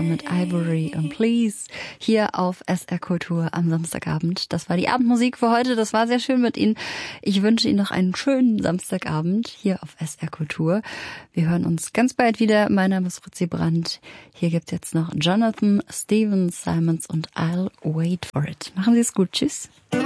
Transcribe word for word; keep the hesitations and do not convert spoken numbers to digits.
mit Ivory und Please hier auf S R Kultur am Samstagabend. Das war die Abendmusik für heute. Das war sehr schön mit Ihnen. Ich wünsche Ihnen noch einen schönen Samstagabend hier auf S R Kultur. Wir hören uns ganz bald wieder. Mein Name ist Fritzi Brandt. Hier gibt's jetzt noch Jonathan, Stephen Simons und I'll Wait for It. Machen Sie es gut. Tschüss.